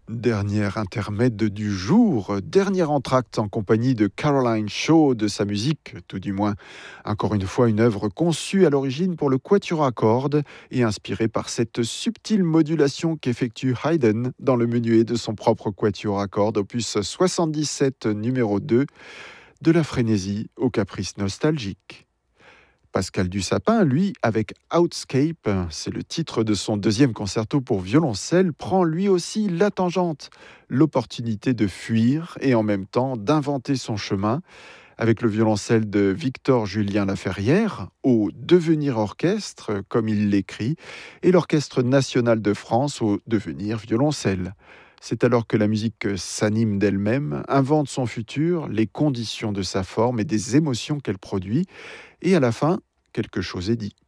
Dernier intermède du jour, dernier entracte en compagnie de Caroline Shaw, de sa musique, tout du moins. Encore une fois, une œuvre conçue à l'origine pour le quatuor à cordes et inspirée par cette subtile modulation qu'effectue Haydn dans le menuet de son propre quatuor à cordes, opus 77 numéro 2, de la frénésie au caprice nostalgique. Pascal Dussapin, lui, avec Outscape, c'est le titre de son deuxième concerto pour violoncelle, prend lui aussi la tangente, l'opportunité de fuir et en même temps d'inventer son chemin, avec le violoncelle de Victor Julien Laferrière, au Devenir Orchestre, comme il l'écrit, et l'Orchestre national de France au Devenir Violoncelle. C'est alors que la musique s'anime d'elle-même, invente son futur, les conditions de sa forme et des émotions qu'elle produit, et à la fin, quelque chose est dit.